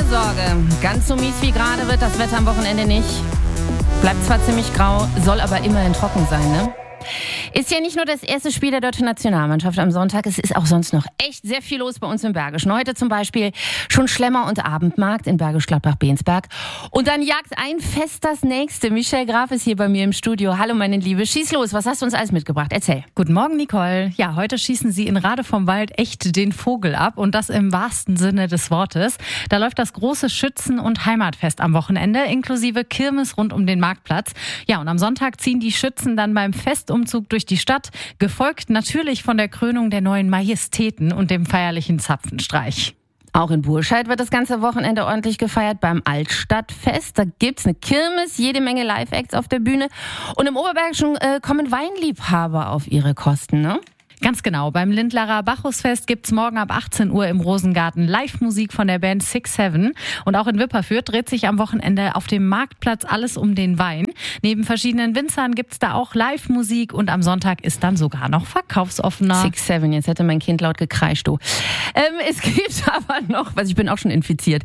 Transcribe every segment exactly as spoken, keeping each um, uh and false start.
Sorge. Ganz so mies wie gerade wird das Wetter am Wochenende nicht. Bleibt zwar ziemlich grau, soll aber immerhin trocken sein, ne? Ist ja nicht nur das erste Spiel der deutschen Nationalmannschaft am Sonntag, es ist auch sonst noch echt sehr viel los bei uns im Bergischen. Heute zum Beispiel schon Schlemmer- und Abendmarkt in Bergisch Gladbach-Bensberg. Und dann jagt ein Fest das nächste. Michelle Graf ist hier bei mir im Studio. Hallo meine Liebe, schieß los, was hast du uns alles mitgebracht? Erzähl. Guten Morgen Nicole. Ja, heute schießen sie in Rade vom Wald echt den Vogel ab und das im wahrsten Sinne des Wortes. Da läuft das große Schützen- und Heimatfest am Wochenende, inklusive Kirmes rund um den Marktplatz. Ja, und am Sonntag ziehen die Schützen dann beim Festumzug durch die Stadt, gefolgt natürlich von der Krönung der neuen Majestäten und dem feierlichen Zapfenstreich. Auch in Burscheid wird das ganze Wochenende ordentlich gefeiert beim Altstadtfest. Da gibt's eine Kirmes, jede Menge Live-Acts auf der Bühne. Und im Oberbergischen äh, kommen Weinliebhaber auf ihre Kosten, ne? Ganz genau. Beim Lindlarer Bacchusfest gibt's morgen ab achtzehn Uhr im Rosengarten Live-Musik von der Band Six Seven. Und auch in Wipperfürth dreht sich am Wochenende auf dem Marktplatz alles um den Wein. Neben verschiedenen Winzern gibt's da auch Live-Musik und am Sonntag ist dann sogar noch verkaufsoffener. Six Seven, jetzt hätte mein Kind laut gekreischt, du. Ähm, es gibt aber noch, was ich bin auch schon infiziert.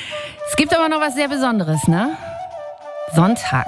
Es gibt aber noch was sehr Besonderes, ne? Sonntag.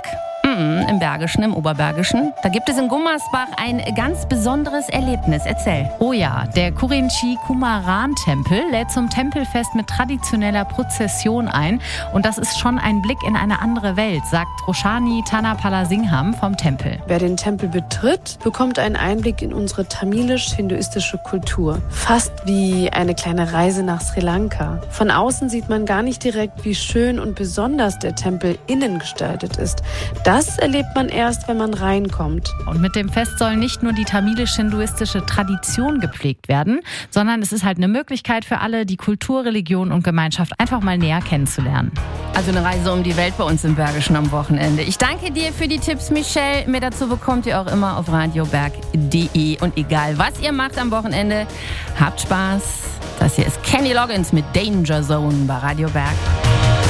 Im Bergischen, im Oberbergischen. Da gibt es in Gummersbach ein ganz besonderes Erlebnis. Erzähl. Oh ja, der Kurinchi Kumaran-Tempel lädt zum Tempelfest mit traditioneller Prozession ein. Und das ist schon ein Blick in eine andere Welt, sagt Roshani Thanapala-Singham vom Tempel. Wer den Tempel betritt, bekommt einen Einblick in unsere tamilisch-hinduistische Kultur. Fast wie eine kleine Reise nach Sri Lanka. Von außen sieht man gar nicht direkt, wie schön und besonders der Tempel innen gestaltet ist. Das Das erlebt man erst, wenn man reinkommt. Und mit dem Fest soll nicht nur die tamilisch-hinduistische Tradition gepflegt werden, sondern es ist halt eine Möglichkeit für alle, die Kultur, Religion und Gemeinschaft einfach mal näher kennenzulernen. Also eine Reise um die Welt bei uns im Bergischen am Wochenende. Ich danke dir für die Tipps, Michelle. Mehr dazu bekommt ihr auch immer auf radioberg punkt de. Und egal, was ihr macht am Wochenende, habt Spaß. Das hier ist Kenny Loggins mit Danger Zone bei Radio Berg.